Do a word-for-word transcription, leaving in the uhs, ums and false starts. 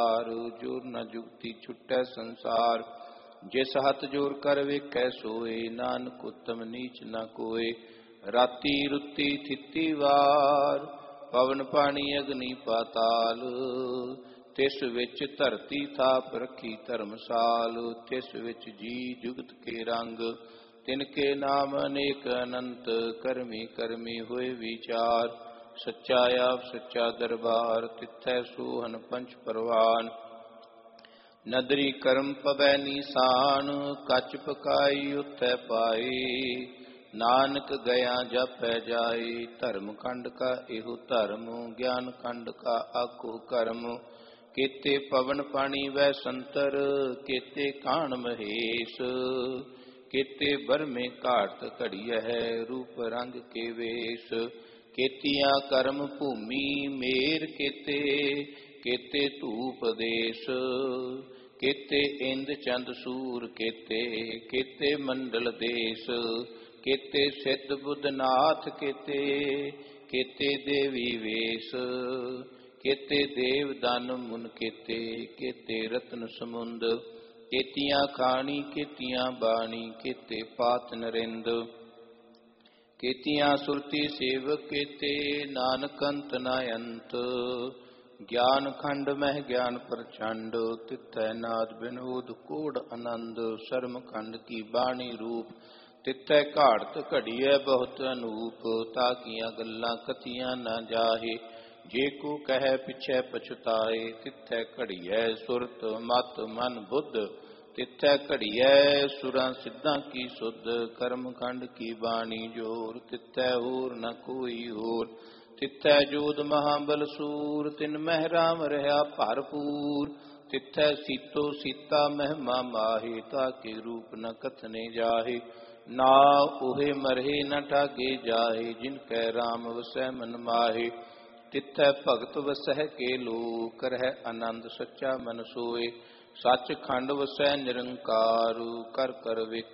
जोर न जुगती छुटै संसार। जिस हथ जोर कर वेखै सोए, नानक उत्तम नीच न कोय। राती रुती थिती वार, पवन पानी अग्नि पाताल। तिस विच धरती थाप रखी धर्मसाल। तिस विच जी जुगत के रंग, तिनके नाम अनेक अनंत। करमी करमी होए विचार, सच्चा आप सच्चा दरबार। तिथै सोहन पंच परवान, नदरी करम पवै नीसान। कच पकाई उत्थै पाए, नानक गया जापै जाए। धर्म खंड का एहो धर्म, ज्ञान खंड का आखो कर्म। केते पवन पानी वै संतर, केते कान महेश। केते बरमे घाट घड़िया है, रूप रंग के वेश। केतियां कर्म भूमि मेर केते, केते धूप देश। केते इंद चंद सूर केते, केते मंडल देश। केते सिद्ध बुद्धनाथ केते, केते देवी वेश। केते देव दान मुन केते, केते रत्न समुंद। केतियां खानी केतियां बाणी, केते पात नरिंद। केतियां सुरती सेवक केते, नानक अंत न अंत। ज्ञान खंड मह ज्ञान प्रचंड, तिथै नाद विनोद कोड आनंद। शर्म खंड की बाणी रूप, तिथै घाड़त घड़िए बहुत अनूप। ताकियां गल्लां कथियां न जाहे, जे को कह पिछै पछताए। तिथै घड़िए सुरत मत मन बुद्ध, तिथै घड़िए सुरां सिद्धां की सुध। कर्म खंड की बाणी जोर, तिथै होर न कोई होर। तिथै जोध महाबल सूर, तिन मह राम रहा भरपूर। तिथै सीतो सीता महिमा माहे, ताके रूप न कथने जाहे। ना ओहे मरहे न ठागे जाहे, जिनकै राम वसै मन माहे। तिथै भगत वसह के लोक, रहै आनंद सच्चा मन सोए। सच खंड वसै निरंकार, कर कर वे